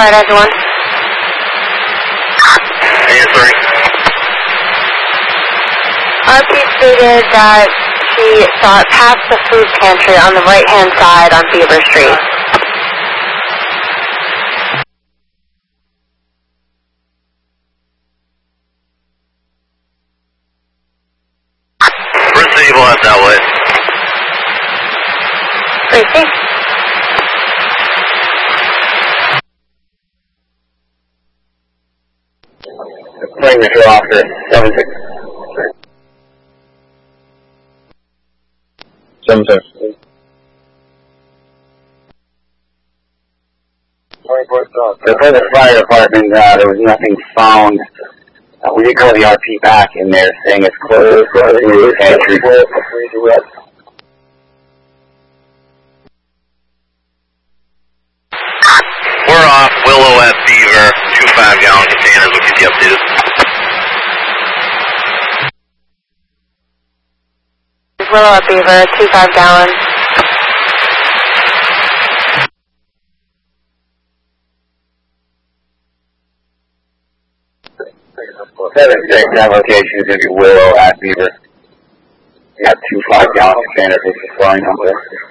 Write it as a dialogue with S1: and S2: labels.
S1: Fire Dodge 1.
S2: Yes, sorry.
S1: RP stated that she saw it past the food pantry on the right-hand side on Beaver Street.
S2: Receive, we'll have that way.
S1: Receive.
S2: Playing the drill officer, 7-6. 7-6. For the fire department, there was nothing found. We did call the RP back, and they're saying it's closed. We're off Willow at Beaver, 2 5-gallon containers. We'll keep you updated.
S1: Willow at Beaver, 2 5-gallon.
S2: That location is going to be Willow at Beaver. We got 2 5-gallon containers with the flying number.